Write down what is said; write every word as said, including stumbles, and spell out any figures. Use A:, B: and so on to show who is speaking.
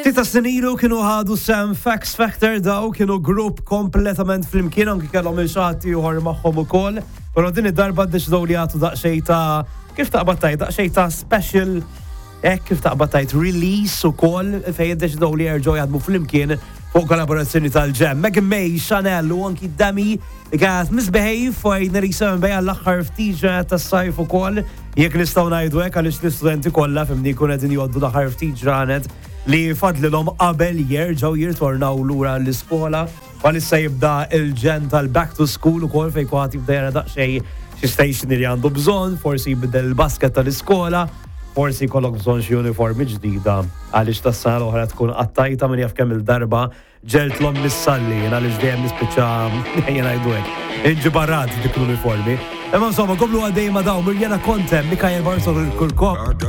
A: Tita snilu kienu ħadu Sam Fax Factor daw kienu grupp kompletament flimkien anki kellhom il-xati uħor magħhom ukoll. Però din id-darba ddeċidew li jagħtu daqsxejn ta' kif taqbad tajt daqsxejn ta' special hekk kif taqbad tajt release ukoll fejn iddeċidew li jerġgħu jaħdmu flimkien fuq kollaborazzjoni tal-Jam. Megan May, Chanel u anki Demi li kienet misbehave fejn Nerissa Mbejja l-aħħar ftiġa tas-sajf ukoll. Jekk nistgħu ngħidu hekk għaliex l-istudenti kollha fimni jkun qegħdin jgħoddu l-aħħar ftiġa ġranet li fadlilhom qabel jerġgħu jirtornaw lura l-iskola. Għalissa jibda il-ġen tal-back to school ukoll fejn kulħadd jibda jara daqsxejn xi stationery għandu bżonn, forsi jibdel il-basket tal-iskola, forsi jkollok bżonn xi uniformi ġdida għaliex tas-sena l-oħra tkun qattajta minn jaf kemm il-darba ġelt l-om mis-salli għaliex dejjem nispiċċa ejja ngħidu hekk inġibarrat dik l-uniformi. Imma insomma komplu għaddej ma' dawn Mirjana Kontem, Mikael Bartol il-Kurkop.